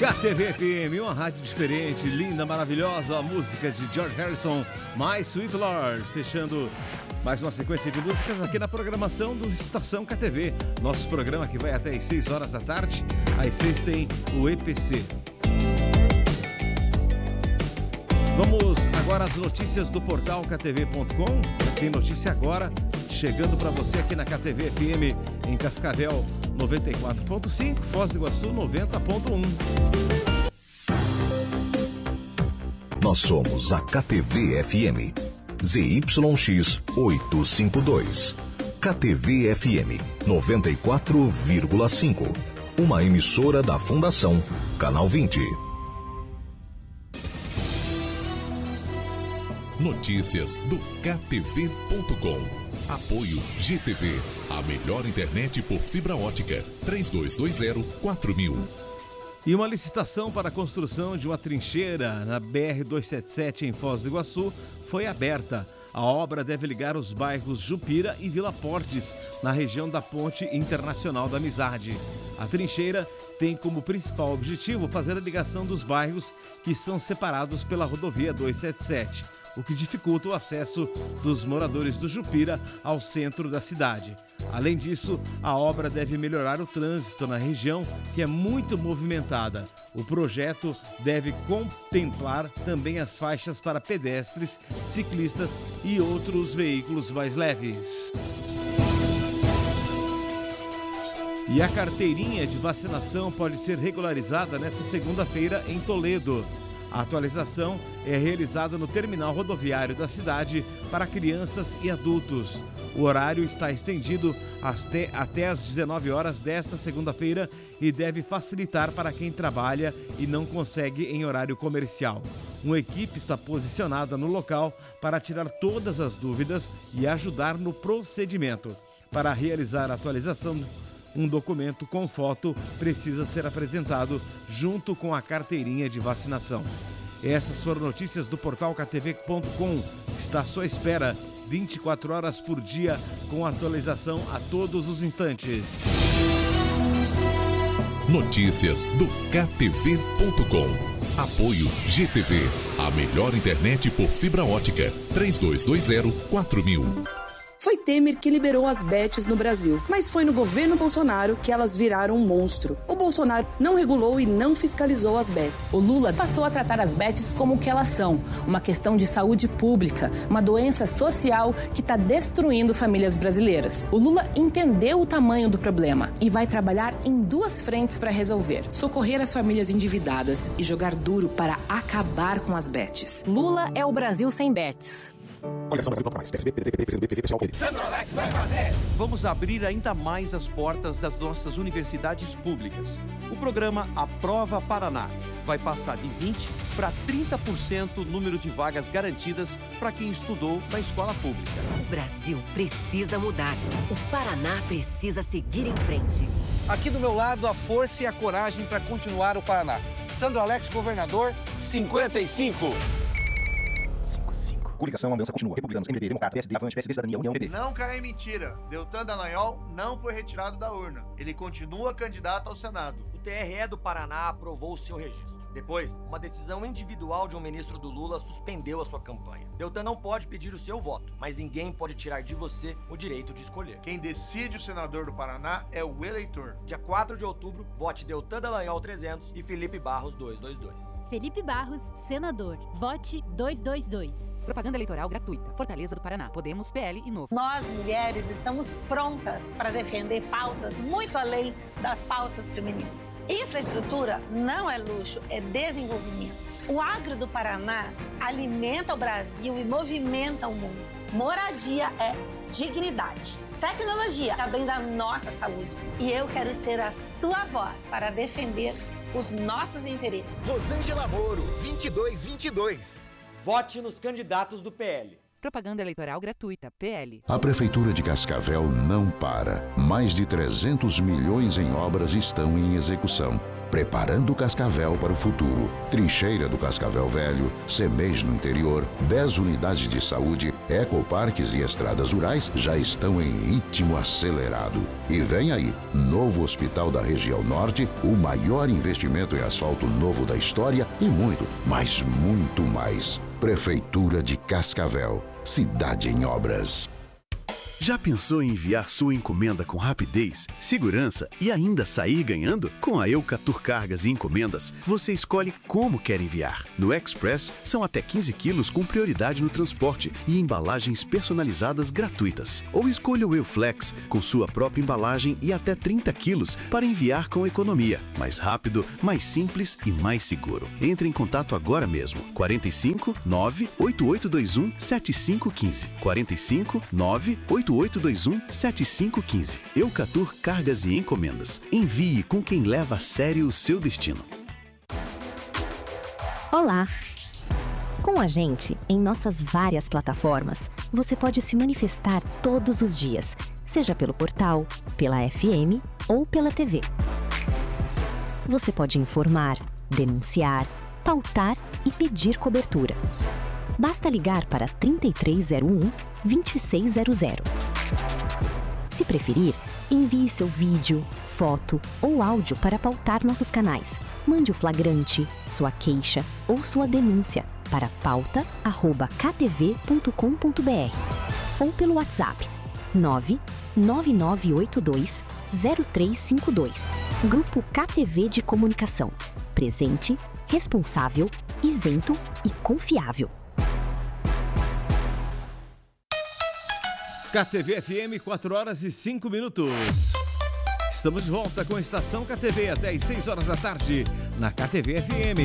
KTV FM, uma rádio diferente, linda, maravilhosa, a música de George Harrison, My Sweet Lord, fechando mais uma sequência de músicas aqui na programação do Estação KTV, nosso programa que vai até às 6 horas da tarde, às 6 tem o EPC. Vamos agora às notícias do portal ktv.com, tem notícia agora, chegando para você aqui na KTV FM em Cascavel 94.5, Foz do Iguaçu 90.1. Nós somos a KTV FM, ZYX 852. KTV FM 94,5. Uma emissora da Fundação Canal 20. Notícias do KTV.com. Apoio GTV, a melhor internet por fibra ótica, 3220-4000. E uma licitação para a construção de uma trincheira na BR-277 em Foz do Iguaçu foi aberta. A obra deve ligar os bairros Jupira e Vila Portes, na região da Ponte Internacional da Amizade. A trincheira tem como principal objetivo fazer a ligação dos bairros que são separados pela rodovia 277. O que dificulta o acesso dos moradores do Jupira ao centro da cidade. Além disso, a obra deve melhorar o trânsito na região, que é muito movimentada. O projeto deve contemplar também as faixas para pedestres, ciclistas e outros veículos mais leves. E a carteirinha de vacinação pode ser regularizada nesta segunda-feira em Toledo. A atualização é realizada no terminal rodoviário da cidade para crianças e adultos. O horário está estendido até às 19 horas desta segunda-feira e deve facilitar para quem trabalha e não consegue em horário comercial. Uma equipe está posicionada no local para tirar todas as dúvidas e ajudar no procedimento. Para realizar a atualização, um documento com foto precisa ser apresentado junto com a carteirinha de vacinação. Essas foram notícias do portal ktv.com. Está à sua espera 24 horas por dia com atualização a todos os instantes. Notícias do KTV.com. Apoio GTV, a melhor internet por fibra ótica, 3220-4000. Foi Temer que liberou as bets no Brasil, mas foi no governo Bolsonaro que elas viraram um monstro. O Bolsonaro não regulou e não fiscalizou as bets. O Lula passou a tratar as bets como o que elas são, uma questão de saúde pública, uma doença social que está destruindo famílias brasileiras. O Lula entendeu o tamanho do problema e vai trabalhar em duas frentes para resolver: socorrer as famílias endividadas e jogar duro para acabar com as bets. Lula é o Brasil sem bets. Vamos abrir ainda mais as portas das nossas universidades públicas. O programa Aprova Paraná vai passar de 20% para 30% o número de vagas garantidas para quem estudou na escola pública. O Brasil precisa mudar. O Paraná precisa seguir em frente. Aqui do meu lado, a força e a coragem para continuar o Paraná. Sandro Alex, governador, 55. Coligação, a mudança continua. Republicanos, MDB, Democrata, PSD, Avante, PSB, Cidadania, União, PB. Não cai em mentira. Deltan Dallagnol não foi retirado da urna. Ele continua candidato ao Senado. O TRE do Paraná aprovou o seu registro. Depois, uma decisão individual de um ministro do Lula suspendeu a sua campanha. Deltan não pode pedir o seu voto, mas ninguém pode tirar de você o direito de escolher. Quem decide o senador do Paraná é o eleitor. Dia 4 de outubro, vote Deltan Dallagnol 300 e Felipe Barros 222. Felipe Barros, senador. Vote 222. Propaganda eleitoral gratuita. Fortaleza do Paraná. Podemos, PL e Novo. Nós, mulheres, estamos prontas para defender pautas muito além das pautas femininas. Infraestrutura não é luxo, é desenvolvimento. O agro do Paraná alimenta o Brasil e movimenta o mundo. Moradia é dignidade. Tecnologia também da nossa saúde. E eu quero ser a sua voz para defender os nossos interesses. Rosângela Moro, 2222. Vote nos candidatos do PL. Propaganda eleitoral gratuita, PL. A Prefeitura de Cascavel não para. Mais de 300 milhões em obras estão em execução. Preparando Cascavel para o futuro. Trincheira do Cascavel Velho, CEMEIS no interior, 10 unidades de saúde, ecoparques e estradas rurais já estão em ritmo acelerado. E vem aí, novo hospital da região norte, o maior investimento em asfalto novo da história e muito, mas muito mais. Prefeitura de Cascavel, cidade em obras. Já pensou em enviar sua encomenda com rapidez, segurança e ainda sair ganhando? Com a Eucatur Cargas e Encomendas, você escolhe como quer enviar. No Express, são até 15 quilos com prioridade no transporte e embalagens personalizadas gratuitas. Ou escolha o Euflex, com sua própria embalagem e até 30 quilos para enviar com economia. Mais rápido, mais simples e mais seguro. Entre em contato agora mesmo. 45 98821 7515. 45 98821 7515. Eucatur Cargas e Encomendas. Envie com quem leva a sério o seu destino. Olá! Com a gente, em nossas várias plataformas, você pode se manifestar todos os dias, seja pelo portal, pela FM ou pela TV. Você pode informar, denunciar, pautar e pedir cobertura. Basta ligar para 3301-2600. Se preferir, envie seu vídeo, foto ou áudio para pautar nossos canais. Mande o flagrante, sua queixa ou sua denúncia para pauta@ktv.com.br ou pelo WhatsApp 999820352. Grupo KTV de Comunicação. Presente, responsável, isento e confiável. KTV FM, 4 horas e 5 minutos. Estamos de volta com a Estação KTV até às 6 horas da tarde na KTV FM.